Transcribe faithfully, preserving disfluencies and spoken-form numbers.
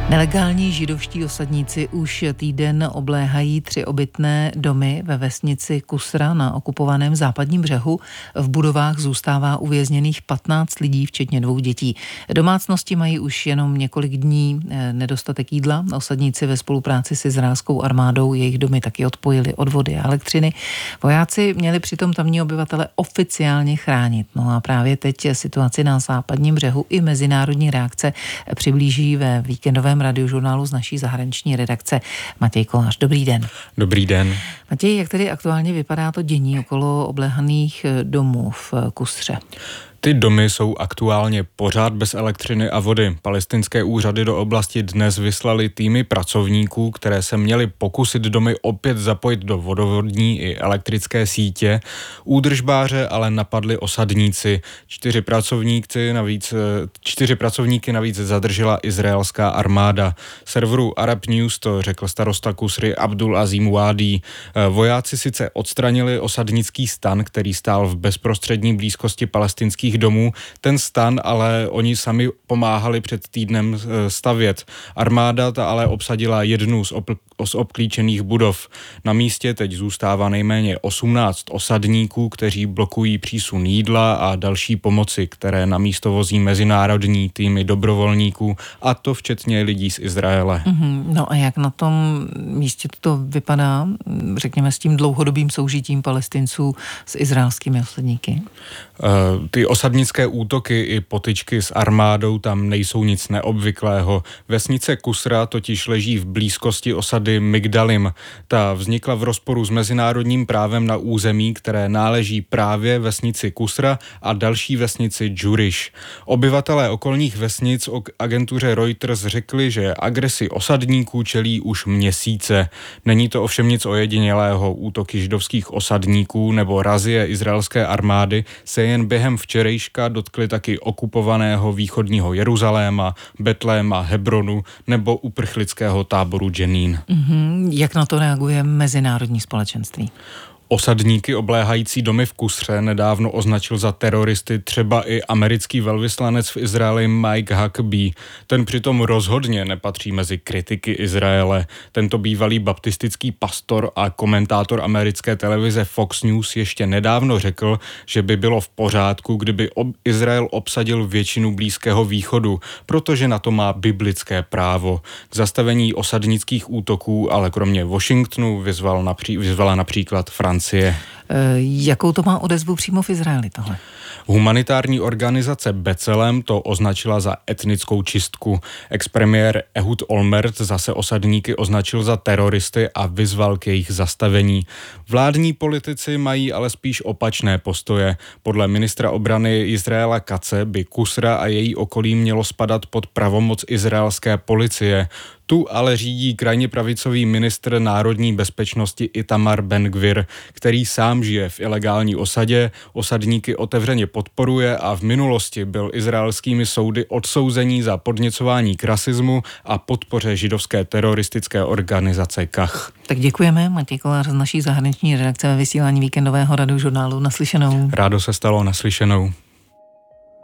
Nelegální židovští osadníci už týden obléhají tři obytné domy ve vesnici Kusra na okupovaném západním břehu. V budovách zůstává uvězněných patnáct lidí, včetně dvou dětí. Domácnosti mají už jenom několik dní nedostatek jídla. Osadníci ve spolupráci s izraelskou armádou jejich domy taky odpojili od vody a elektřiny. Vojáci měli přitom tamní obyvatele oficiálně chránit. No a právě teď situaci na západním břehu i mezinárodní reakce přiblíží ve víkendovém radiožurnálu z naší zahraniční redakce Matěj Kolář. Dobrý den. Dobrý den. Matěj, jak tedy aktuálně vypadá to dění okolo obléhaných domů v Kusře? Ty domy jsou aktuálně pořád bez elektřiny a vody. Palestinské úřady do oblasti dnes vyslali týmy pracovníků, které se měly pokusit domy opět zapojit do vodovodní i elektrické sítě. Údržbáře ale napadli osadníci. Čtyři pracovníky navíc, čtyři pracovníky navíc zadržela izraelská armáda. Serveru Arab News to řekl starosta Kusry Abdul Azim Wádí. Vojáci sice odstranili osadnický stan, který stál v bezprostřední blízkosti palestinských domů. Ten stan ale oni sami pomáhali před týdnem stavět. Armáda ta ale obsadila jednu z, ob- z obklíčených budov. Na místě teď zůstává nejméně osmnáct osadníků, kteří blokují přísun jídla a další pomoci, které na místo vozí mezinárodní týmy dobrovolníků, a to včetně lidí z Izraele. Mm-hmm. No a jak na tom místě to vypadá, řekněme, s tím dlouhodobým soužitím Palestinců s izraelskými osadníky? Uh, ty osadnické útoky i potyčky s armádou tam nejsou nic neobvyklého. Vesnice Kusra totiž leží v blízkosti osady Migdalim. Ta vznikla v rozporu s mezinárodním právem na území, které náleží právě vesnici Kusra a další vesnici Džuriš. Obyvatelé okolních vesnic o agentuře Reuters řekli, že agresi osadníků čelí už měsíce. Není to ovšem nic ojedinělého. Útoky židovských osadníků nebo razie izraelské armády se jen během včerejška dotkli taky okupovaného východního Jeruzaléma, Betléma, Hebronu nebo uprchlického táboru Dženín. Mm-hmm. Jak na to reaguje mezinárodní společenství? Osadníky obléhající domy v Kusře nedávno označil za teroristy třeba i americký velvyslanec v Izraeli Mike Huckabee. Ten přitom rozhodně nepatří mezi kritiky Izraele. Tento bývalý baptistický pastor a komentátor americké televize Fox News ještě nedávno řekl, že by bylo v pořádku, kdyby ob- Izrael obsadil většinu Blízkého východu, protože na to má biblické právo. K zastavení osadnických útoků ale kromě Washingtonu vyzval napří- vyzvala například Francie. Francie. Jakou to má odezvu přímo v Izraeli tohle? Humanitární organizace B'Tselem to označila za etnickou čistku. Expremiér Ehud Olmert zase osadníky označil za teroristy a vyzval k jejich zastavení. Vládní politici mají ale spíš opačné postoje. Podle ministra obrany Izraela Katze by Kusra a její okolí mělo spadat pod pravomoc izraelské policie. Tu ale řídí krajně pravicový ministr národní bezpečnosti Itamar Ben-Gvir, který sám žije v ilegální osadě, osadníky otevřeně podporuje a v minulosti byl izraelskými soudy odsouzený za podněcování k rasismu a podpoře židovské teroristické organizace Kach. Tak děkujeme, Matěj Kolář z naší zahraniční redakce ve vysílání víkendového radiožurnálu. Naslyšenou. Rádo se stalo, naslyšenou.